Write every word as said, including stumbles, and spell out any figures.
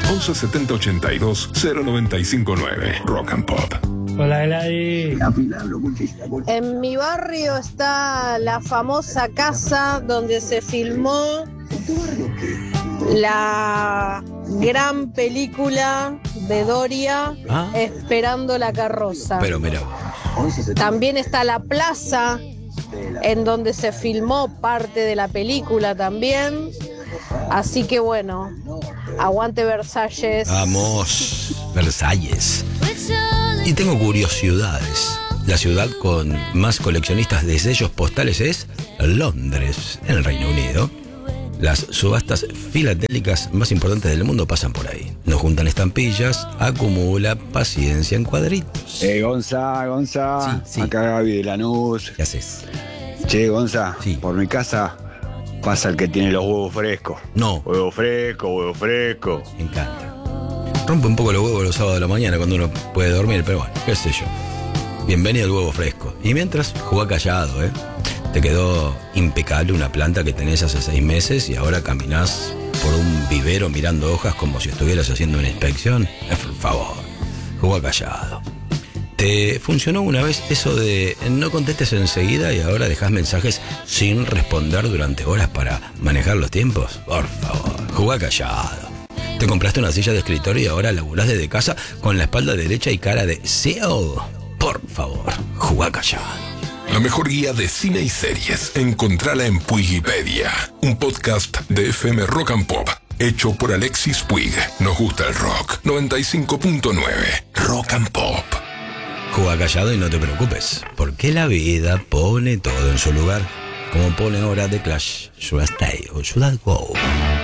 once setenta ochenta y dos cero noventa y cinco nueve. Rock and Pop. Hola, Gladys. En mi barrio está la famosa casa donde se filmó la gran película de Doria, Ah. Esperando la carroza. Pero mira, También está la plaza en donde se filmó parte de la película también. Así que bueno, aguante Versalles. vamos, Versalles. Y tengo curiosidades. La ciudad con más coleccionistas de sellos postales es Londres, en el Reino Unido. Las subastas filatélicas más importantes del mundo pasan por ahí. No juntan estampillas, acumula paciencia en cuadritos. Eh, Gonza, Gonza, Sí, sí. acá Gaby de Lanús. ¿Qué haces? Che, Gonza, Sí. por mi casa pasa el que tiene los huevos frescos. No, Huevo fresco, huevo fresco. me encanta. Rompe un poco los huevos los sábados de la mañana cuando uno puede dormir, pero bueno, qué sé yo. Bienvenido al huevo fresco. Y mientras, jugá callado, ¿eh? Te quedó impecable una planta que tenés hace seis meses y ahora caminás por un vivero mirando hojas como si estuvieras haciendo una inspección. Eh, Por favor, jugá callado. ¿Te funcionó una vez eso de no contestes enseguida y ahora dejás mensajes sin responder durante horas para manejar los tiempos? Por favor, jugá callado. Te compraste una silla de escritorio y ahora laburás desde casa con la espalda derecha y cara de C E O. Por favor, jugá callado. La mejor guía de cine y series. Encontrala en Puigipedia, un podcast de F M Rock and Pop, hecho por Alexis Puig. Nos gusta el rock. noventa y cinco punto nueve. Rock and Pop. Jugá callado y no te preocupes, porque la vida pone todo en su lugar. Como pone ahora The Clash, Should I Stay or Should I Go?